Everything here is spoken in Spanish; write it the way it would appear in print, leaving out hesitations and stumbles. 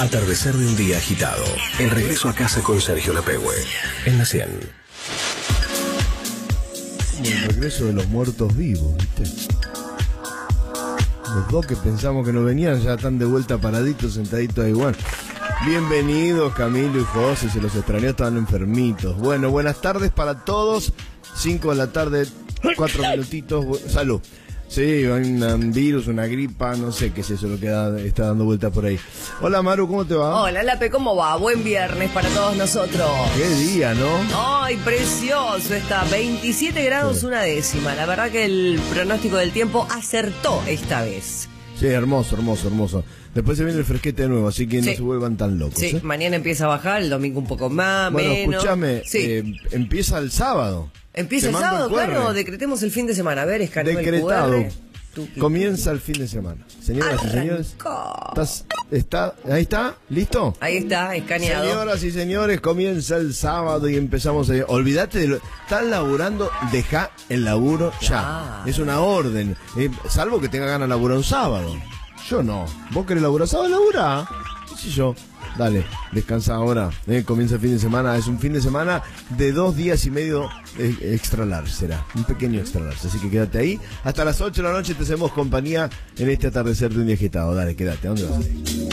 Atardecer de un día agitado. El regreso a casa con Sergio Lapegüe. En la 100. Como el regreso de los muertos vivos, ¿viste? Los dos que pensamos que no venían ya están de vuelta paraditos, sentaditos ahí. Bueno, bienvenidos Camilo y José, se los extrañó, estaban enfermitos. Bueno, buenas tardes para todos. 5 de la tarde, 4 minutitos. Salud. Sí, hay un virus, una gripa, no sé qué es eso lo que está dando vuelta por ahí. Hola Maru, ¿cómo te va? Hola Lape, ¿cómo va? Buen viernes para todos nosotros. Qué día, ¿no? Ay, precioso está, 27 grados Sí. una décima. La verdad que el pronóstico del tiempo acertó esta vez. Sí, hermoso, hermoso, hermoso. Después se viene el fresquete de nuevo, así que no Sí. se vuelvan tan locos. Sí, mañana empieza a bajar, el domingo un poco más, Bueno, menos. escúchame, Sí. empieza el sábado. Empieza Te el mando sábado, QR. claro, decretemos el fin de semana. A ver, escaneo el Decretado. QR. Tuki, Comienza el fin de semana. Señoras y señores, Arrancó. ahí está, ¿listo? Ahí está, escaneado. Señoras y señores, comienza el sábado y empezamos a... Olvídate de lo... Estás laburando, deja el laburo ya. Ah. Es una orden. Salvo que tenga ganas de laburar un sábado. Yo no. ¿Vos querés laburar sábado? Laburá. ¿Qué sé yo? Dale, descansa ahora. Comienza el fin de semana. Es un fin de semana de 2 días y medio extra large será. Un pequeño extra large. Así que quédate ahí. Hasta las 8 de la noche te hacemos compañía en este atardecer de un día agitado. Dale, quédate. ¿A dónde vas a ir?